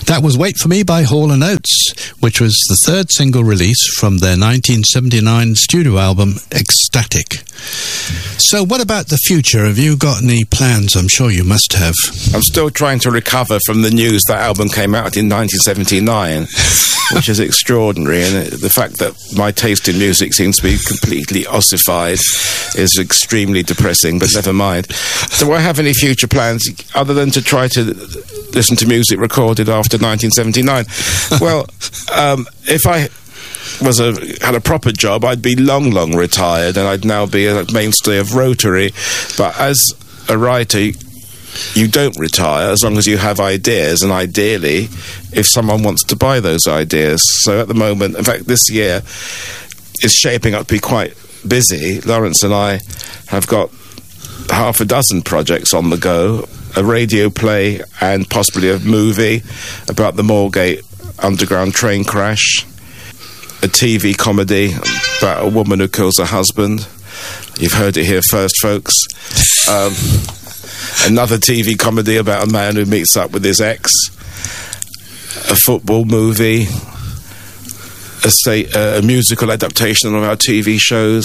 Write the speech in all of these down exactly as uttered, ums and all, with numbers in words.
That was Wait For Me by Hall and Oates, which was the third single release from their nineteen seventy-nine studio album, Ecstatic. So what about the future? Have you got any plans? I'm sure you must have. I'm still trying to recover from the news that album came out in nineteen seventy-nine, which is extraordinary, and it, the fact that my taste in music seems to be completely ossified is extremely depressing, but never mind. Do I have any future plans other than to try to listen to music recorded after nineteen seventy-nine? Well, um, if I was a had a proper job, I'd be long, long retired, and I'd now be a mainstay of Rotary. But as a writer, you don't retire as long as you have ideas, and ideally, if someone wants to buy those ideas. So at the moment, in fact, this year is shaping up to be quite busy. Lawrence and I have got half a dozen projects on the go, a radio play and possibly a movie about the Moorgate Underground train crash, a T V comedy about a woman who kills her husband. You've heard it here first, folks. Um, another T V comedy about a man who meets up with his ex, a football movie, a, say, uh, a musical adaptation of our T V shows.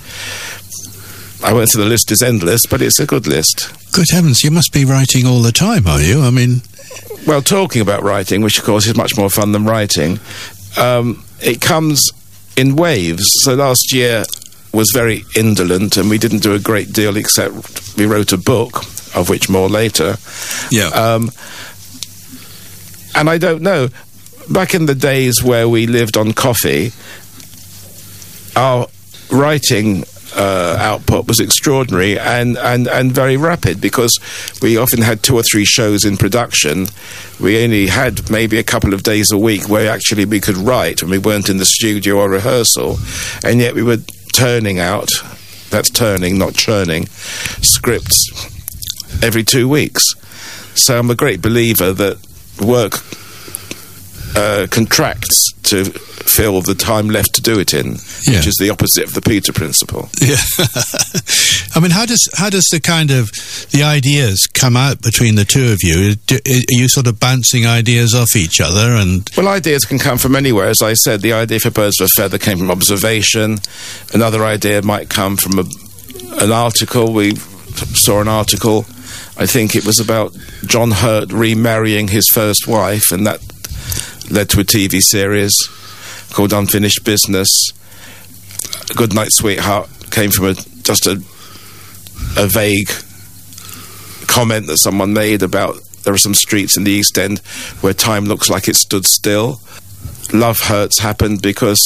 I won't say the list is endless, but it's a good list. Good heavens, you must be writing all the time, are you? I mean... Well, talking about writing, which of course is much more fun than writing, um, it comes in waves. So last year was very indolent, and we didn't do a great deal except we wrote a book, of which more later. Yeah. Um, and I don't know, back in the days where we lived on coffee, our writing uh, output was extraordinary and, and, and very rapid, because we often had two or three shows in production. We only had maybe a couple of days a week where actually we could write, and we weren't in the studio or rehearsal, and yet we were turning out, that's turning, not churning, scripts every two weeks. So I'm a great believer that work uh, contracts to fill the time left to do it in, yeah. which is the opposite of the Peter principle. Yeah. I mean, how does how does the kind of the ideas come out between the two of you? Do, are you sort of bouncing ideas off each other? And well, ideas can come from anywhere. As I said, the idea for Birds of a Feather came from observation. Another idea might come from a, an article. We saw an article, I think it was about John Hurt remarrying his first wife, and that led to a T V series called Unfinished Business. Good Night Sweetheart came from a, just a, a vague comment that someone made about there are some streets in the East End where time looks like it stood still. Love Hurts happened because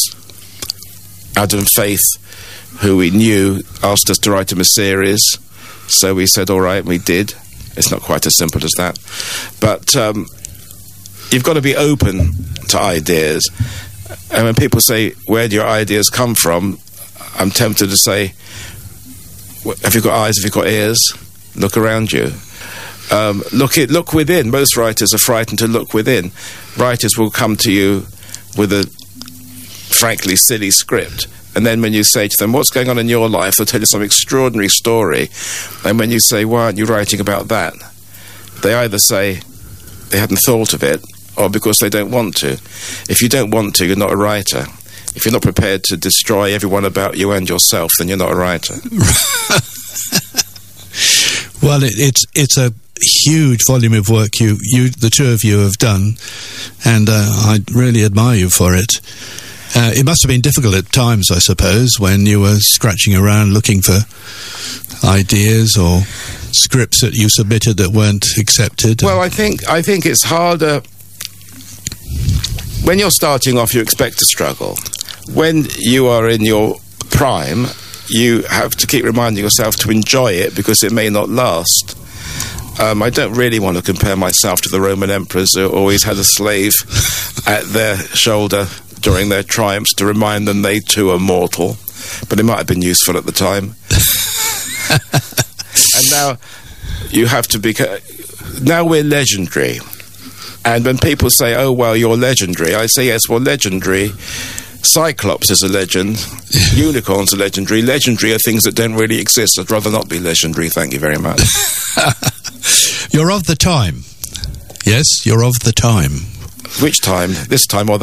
Adam Faith, who we knew, asked us to write him a series. So we said, all right, we did. It's not quite as simple as that. But um, you've got to be open to ideas. And when people say, where do your ideas come from? I'm tempted to say, have you got eyes, have you got ears? Look around you. Um, look it, look within. Most writers are frightened to look within. Writers will come to you with a frankly silly script. And then when you say to them, what's going on in your life, they'll tell you some extraordinary story. And when you say, why aren't you writing about that? They either say they hadn't thought of it, or because they don't want to. If you don't want to, you're not a writer. If you're not prepared to destroy everyone about you and yourself, then you're not a writer. Well, it, it's it's a huge volume of work you, you the two of you have done, and uh, I really admire you for it. Uh, it must have been difficult at times, I suppose, when you were scratching around looking for ideas or scripts that you submitted that weren't accepted. Well, I think I think it's harder. When you're starting off, you expect to struggle. When you are in your prime, you have to keep reminding yourself to enjoy it, because it may not last. Um, I don't really want to compare myself to the Roman emperors who always had a slave at their shoulder during their triumphs to remind them they too are mortal, but it might have been useful at the time. And now you have to be... Now we're legendary. And when people say, oh, well, you're legendary, I say, yes, well, legendary... Cyclops is a legend. Unicorns are legendary. Legendary are things that don't really exist. I'd rather not be legendary, thank you very much. You're of the time. Yes, you're of the time. Which time? This time or